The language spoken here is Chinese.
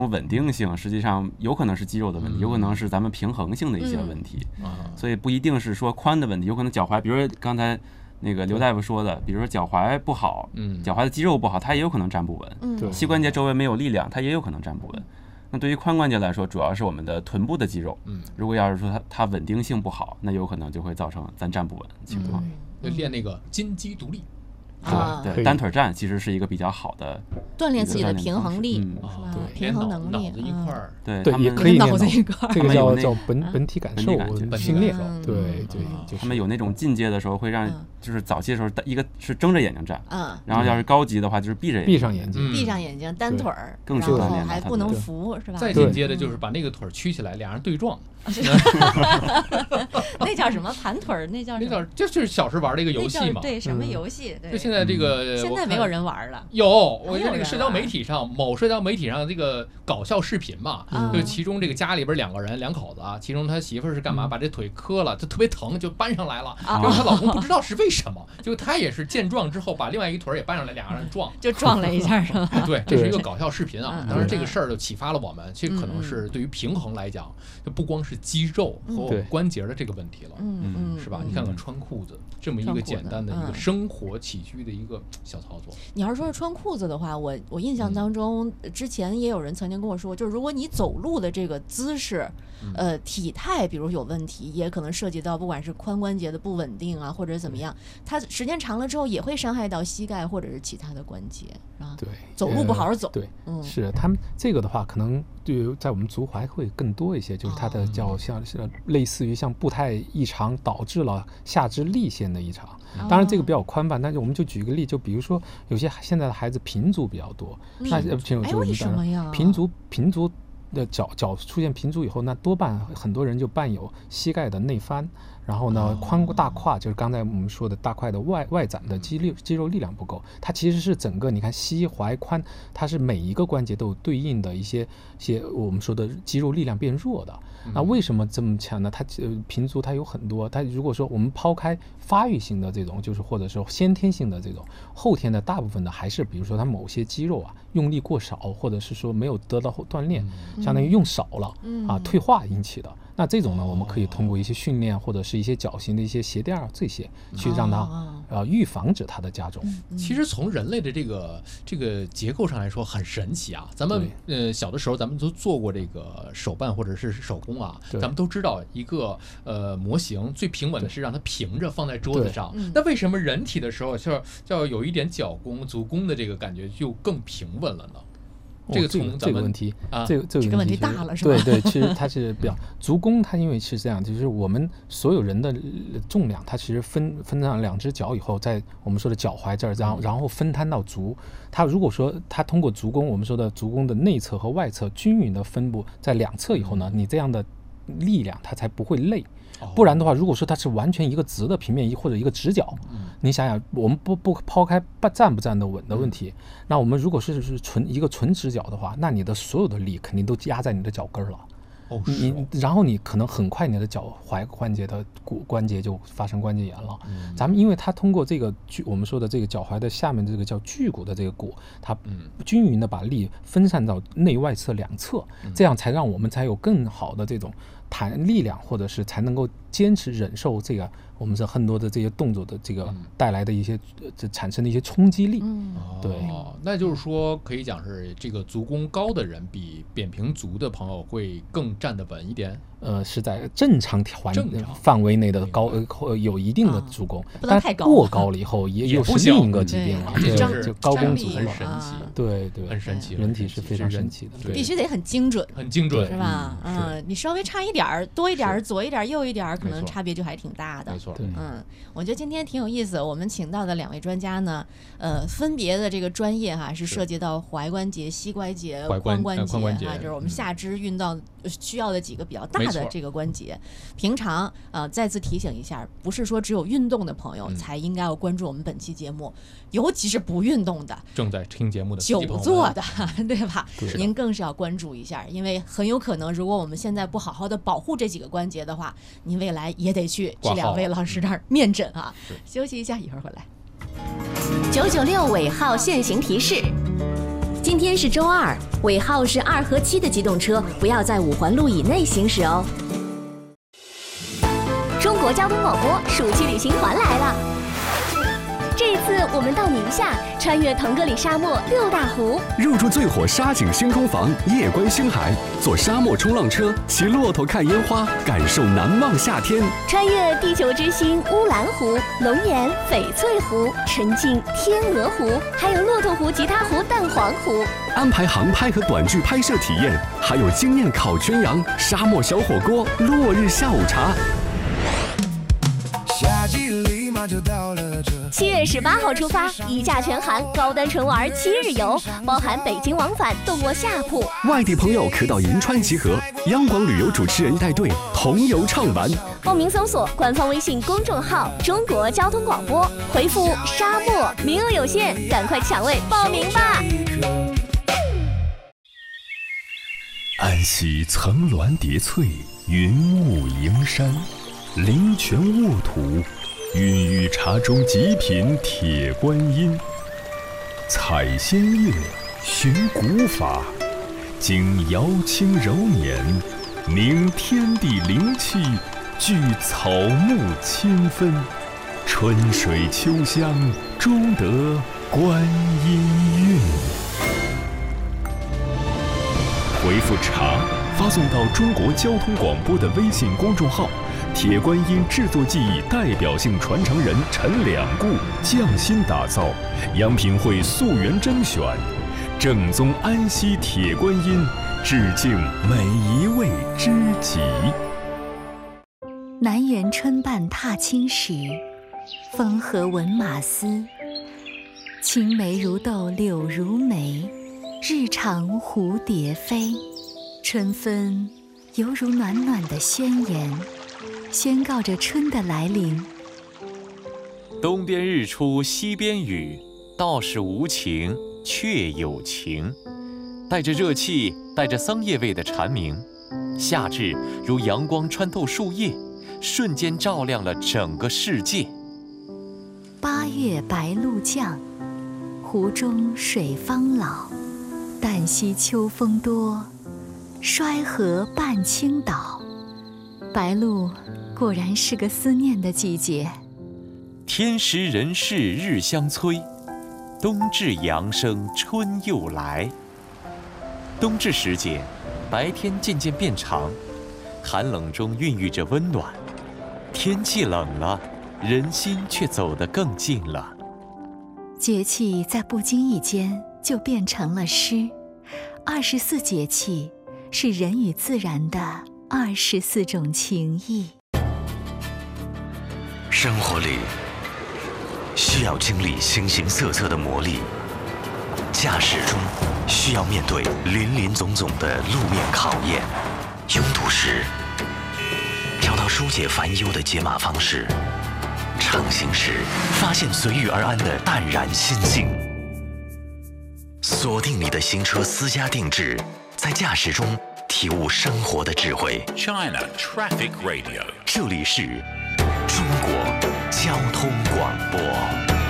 稳定性实际上有可能是肌肉的问题，有可能是咱们平衡性的一些问题，所以不一定是说髋的问题，有可能脚踝，比如说刚才那个刘大夫说的，比如说脚踝不好，脚踝的肌肉不好，它也有可能站不稳，膝关节周围没有力量，它也有可能站不稳。那对于髋关节来说，主要是我们的臀部的肌肉，如果要是说它稳定性不好，那有可能就会造成咱站不稳的情况。 练那个金鸡独立。 对，单腿站其实是一个比较好的锻炼自己的平衡力，是吧？平衡能力， 脑子一块儿， 对， 他们也可以脑子一块儿， 这个叫本体感受训练，对， 他们有那种进阶的时候会让，就是早期的时候，一个是睁着眼睛站，然后要是高级的话就是闭上眼睛， 闭上眼睛，单腿儿， 更是锻炼， 还不能扶，是吧？ 再进阶的就是把那个腿曲起来，俩人对撞。 那叫什么盘腿儿？那叫就是小时玩的一个游戏嘛。 对，什么游戏？对， 就现在这个现在没有人玩了。 有，我看这个社交媒体上，某社交媒体上这个搞笑视频嘛，就其中这个家里边两口子啊，其中他媳妇儿是干嘛？把这腿磕了，就特别疼，就搬上来了。然后她老公不知道是为什么，就他也是见状之后把另外一个腿也搬上来，两个人撞， 就撞了一下，是吧？ 对，这是一个搞笑视频啊。当然这个事儿就启发了我们，其实可能是对于平衡来讲，就不光是肌肉和我们关节的这个问题了，是吧？你看看穿裤子这么一个简单的一个生活起居的一个小操作。 你要是说是穿裤子的话，我印象当中，之前也有人曾经跟我说，就是如果你走路的这个姿势，体态比如有问题，也可能涉及到不管是髋关节的不稳定啊，或者怎么样，它时间长了之后也会伤害到膝盖或者是其他的关节啊。 对， 走路不好好走。 对，是他们这个的话，可能对在我们足踝会更多一些，就是它的叫像是类似于像步态异常导致了下肢力线的异常。当然这个比较宽泛，但是我们就举一个例，就比如说有些现在的孩子平足比较多，那为什么呀？ 平足的脚出现平足以后，那多半很多人就伴有膝盖的内翻，然后呢大胯就是刚才我们说的大胯的外展的肌肉力量不够，它其实是整个你看膝踝髋，它是每一个关节都有对应的一些我们说的肌肉力量变弱的。那为什么这么强呢？它平足它有很多，它如果说我们抛开发育性的这种，就是或者说先天性的这种，后天的大部分的还是比如说它某些肌肉啊用力过少，或者是说没有得到锻炼，相当于用少了退化引起的。那这种呢，我们可以通过一些训练或者是一些脚型的一些鞋垫这些去让它预防止它的加重。 其实从人类的这个结构上来说很神奇啊。咱们小的时候咱们都做过这个手办或者是手工啊，咱们都知道一个模型最平稳的是让它平着放在桌子上。那为什么人体的时候就有一点脚弓足弓的这个感觉就更平稳了呢？这个从这个问题这个问题大了是吧？ 对，其实它是比较足弓，它因为是这样，就是我们所有人的重量，它其实分上两只脚以后，在我们说的脚踝这儿，然后分摊到足。它如果说它通过足弓，我们说的足弓的内侧和外侧均匀的分布在两侧以后呢，你这样的力量它才不会累。不然的话，如果说它是完全一个直的平面或者一个直角，你想想，我们不抛开站不站得稳的问题，那我们如果是一个纯直角的话，那你的所有的力肯定都压在你的脚跟了。然后你可能很快你的脚踝关节的关节就发生关节炎了。咱们因为它通过这个我们说的这个脚踝的下面这个叫距骨的这个骨，它均匀的把力分散到内外侧两侧，这样才让我们才有更好的这种力量，或者是才能够坚持忍受这个我们是很多的这些动作的这个带来的一些产生的一些冲击力。对， 那就是说可以讲是这个足弓高的人比扁平足的朋友会更站得稳一点。 是在正常范围内的高有一定的足弓，但过高了以后又是另一个疾病了，就高弓足很神奇。 对， 很神奇， 人体是非常神奇的， 必须得很精准， 是吧？你稍微差一点多一点左一点右一点，可能差别就还挺大的。 没错， 我觉得今天挺有意思。我们请到的两位专家呢，分别的这个专业是涉及到踝关节、膝关节、髋关节就是我们下肢运动需要的几个比较大的这个关节。平常再次提醒一下，不是说只有运动的朋友才应该要关注我们本期节目，尤其是不运动的、 正在听节目的、 久坐的，对吧？您更是要关注一下，因为很有可能，如果我们现在不好好的保护这几个关节的话，您未来也得去这两位老师那儿面诊啊。休息一下，一会儿回来。 996尾号限行提示： 今天是周二，尾号是2和7的机动车不要在5环路以内行驶哦。中国交通广播暑期旅行团来了。这一次我们到宁夏，穿越腾格里沙漠6大湖， 入住最火沙景星空房，夜观星海，坐沙漠冲浪车，骑骆驼看烟花，感受难忘夏天。 穿越地球之星乌兰湖、龙岩、翡翠湖、沉浸天鹅湖，还有骆驼湖、吉他湖、蛋黄湖。 安排航拍和短剧拍摄体验，还有惊艳烤全羊、沙漠小火锅、落日下午茶。 7月18号出发，1价全含，高端纯玩7日游，包含北京往返，动卧下铺。 外地朋友可到银川集合，央广旅游主持人带队同游畅玩。 报名搜索官方微信公众号中国交通广播，回复沙漠，名额有限，赶快抢位报名吧。 安溪层峦叠翠，云雾迎山，灵泉沃土，孕育茶中极品铁观音。采仙乐，寻古法，经瑶清柔捻，凝天地灵气，聚草木清芬，春水秋香，终得观音韵。回复茶发送到中国交通广播的微信公众号，铁观音制作技艺代表性传承人陈两固匠心打造，阳品会溯源甄选，正宗安溪铁观音，致敬每一位知己。 南园春半踏青时，风和闻马嘶。青梅如豆柳如眉，日长蝴蝶飞。春分犹如暖暖的宣言，宣告着春的来临。 东边日出西边雨，道是无情却有情。带着热气，带着桑叶味的蝉鸣，夏至如阳光穿透树叶，瞬间照亮了整个世界。 8月白露降，湖中水方老。旦夕秋风多，衰河半倾倒。白露果然是个思念的季节。 天时人事日相催，冬至阳生春又来。冬至时节，白天渐渐变长，寒冷中孕育着温暖。天气冷了，人心却走得更近了。 节气在不经意间就变成了诗。24节气是人与自然的24种情谊。 生活里需要经历形形色色的磨砺，驾驶中需要面对林林总总的路面考验。拥堵时找到疏解烦忧的解码方式，畅行时发现随遇而安的淡然心境。锁定你的新车私家定制，在驾驶中体悟生活的智慧。 China Traffic Radio， 这里是中国交通广播。